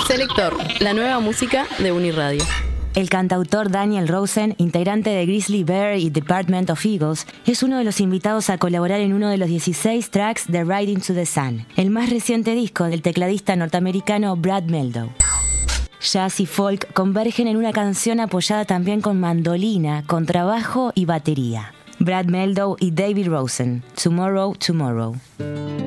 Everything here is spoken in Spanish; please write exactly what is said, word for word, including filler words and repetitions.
Selector, la nueva música de Uniradio. El cantautor Daniel Rosen, integrante de Grizzly Bear y Department of Eagles, es uno de los invitados a colaborar en uno de los dieciséis tracks de Ride Into the Sun, el más reciente disco del tecladista norteamericano Brad Mehldau. Jazz y folk convergen en una canción apoyada también con mandolina, contrabajo y batería. Brad Mehldau y David Rosen, Tomorrow, Tomorrow.